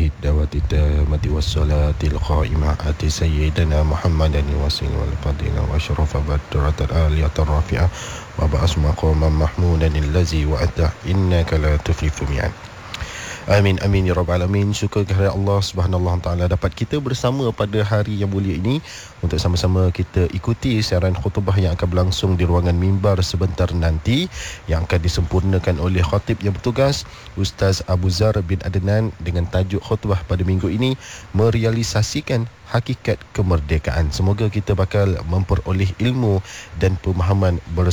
الدعوة التامة والصلاة القائمة آت سيدنا محمدا الوسيلة والفضيلة وأشرف بدرة الآلية الرافعة وبعث مقاما محمودا الذي وعده إنك لا تخلف الميعاد. Amin, amin ya rabbal alamin. Syukur kepada Allah Subhanahu wa taala dapat kita bersama pada hari yang mulia ini untuk sama-sama kita ikuti siaran khutbah yang akan berlangsung di ruangan mimbar sebentar nanti, yang akan disempurnakan oleh khatib yang bertugas Ustaz Abu Zar bin Adnan dengan tajuk khutbah pada minggu ini, merealisasikan hakikat kemerdekaan. Semoga kita bakal memperoleh ilmu dan pemahaman